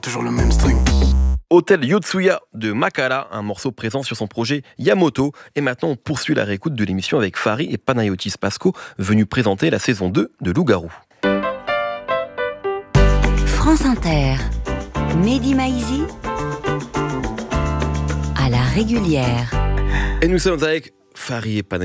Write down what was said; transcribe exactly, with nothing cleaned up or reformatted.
toujours le même string. Hôtel Yotsuya de Makala, un morceau présent sur son projet Yamoto. Et maintenant, on poursuit la réécoute de l'émission avec Fari et Panayotis Pasco, venus présenter la saison deux de Loup-Garou. France Inter, Mehdi Maizi, à la régulière. Et nous sommes avec Fari et Panayotis